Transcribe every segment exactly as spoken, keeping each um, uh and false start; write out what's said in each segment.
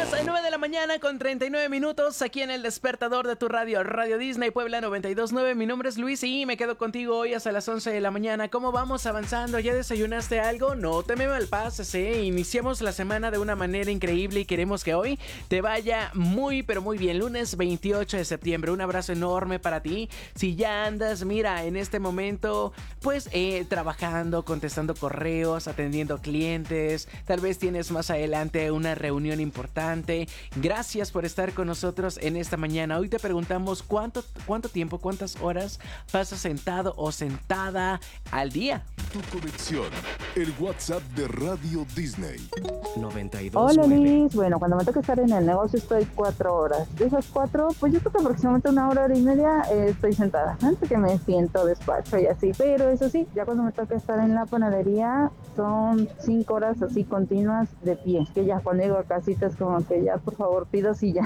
las nueve de la mañana con treinta y nueve minutos aquí en el despertador de tu radio, Radio Disney Puebla noventa y dos punto nueve. Mi nombre es Luis y me quedo contigo hoy hasta las once de la mañana. ¿Cómo vamos avanzando? ¿Ya desayunaste algo? No te me malpases, ¿eh? Iniciamos la semana de una manera increíble y queremos que hoy te vaya muy pero muy bien. Lunes veintiocho de septiembre, un abrazo enorme para ti. Si ya andas, mira, en este momento pues eh, trabajando, contestando correos, atendiendo clientes, tal vez tienes más adelante una reunión importante. Gracias por estar con nosotros en esta mañana. Hoy te preguntamos cuánto, cuánto tiempo, cuántas horas pasas sentado o sentada al día. Tu conexión, el WhatsApp de Radio Disney. noventa y dos Hola punto nueve. Liz, bueno, cuando me toca estar en el negocio estoy cuatro horas. De esas cuatro, pues yo creo que aproximadamente una hora, hora y media eh, estoy sentada. Antes que me siento, despacho y así. Pero eso sí, ya cuando me toca estar en la panadería son cinco horas así continuas de pie. Que ya cuando llego a casita es como que ya, por favor, pido silla.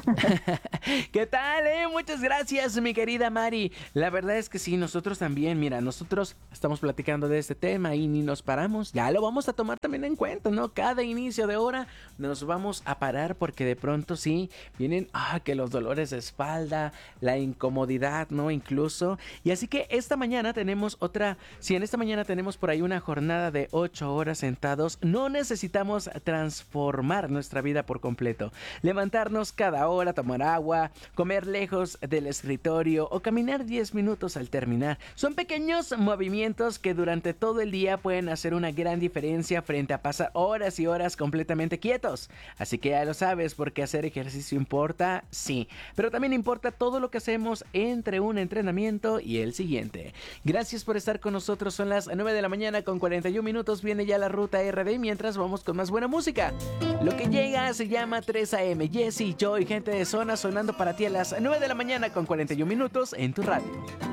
¿Qué tal, eh? Muchas gracias, mi querida Mari. La verdad es que sí, nosotros también, mira, nosotros estamos platicando de este tema y ni nos paramos. Ya lo vamos a tomar también en cuenta, ¿no? Cada inicio de hora nos vamos a parar porque de pronto sí vienen, ah, que los dolores de espalda, la incomodidad, ¿no? Incluso. Y así que esta mañana tenemos otra, si en esta mañana tenemos por ahí una jornada de ocho horas sentados, no necesitamos transformar nuestra vida por completo. Levantarnos cada hora, tomar agua, comer lejos del escritorio o caminar diez minutos al terminar. Son pequeños movimientos que durante todo el día pueden hacer una gran diferencia frente a pasar horas y horas completamente quietos. Así que ya lo sabes, porque hacer ejercicio importa, sí, pero también importa todo lo que hacemos entre un entrenamiento y el siguiente. Gracias por estar con nosotros, son las nueve de la mañana con cuarenta y un minutos, viene ya la ruta R D mientras vamos con más buena música. Lo que llega se llama tres a eme, Jesse, Joy, gente de zona sonando para ti a las nueve de la mañana con cuarenta y un minutos en tu radio.